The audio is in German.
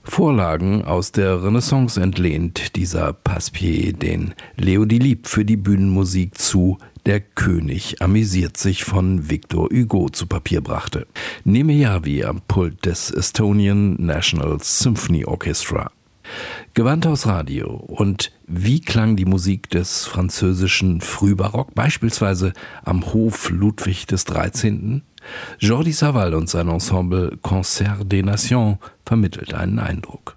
Vorlagen aus der Renaissance entlehnt dieser Passepied, den Leo Delibes für die Bühnenmusik zu Der König amüsiert sich von Victor Hugo zu Papier brachte. Neme Yavi am Pult des Estonian National Symphony Orchestra. Gewandhaus Radio. Und wie klang die Musik des französischen Frühbarock, beispielsweise am Hof Ludwig XIII.? Jordi Savall und sein Ensemble Concert des Nations vermittelt einen Eindruck.